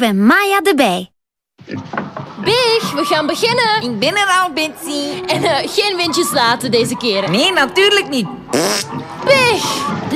ben Maya de bij. Big, we gaan beginnen. Ik ben er al, Betsy. En geen windjes laten deze keer. Nee, natuurlijk niet. Big!